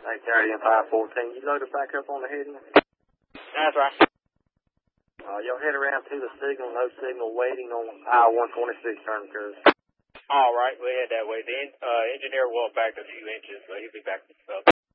Hey, Terry, in 514, you loaded back up on the heading? That's right. Y'all head around to the signal, no signal, waiting on I-126 turn curve. All right, we'll head that way. The engineer will back a few inches, so he'll be back.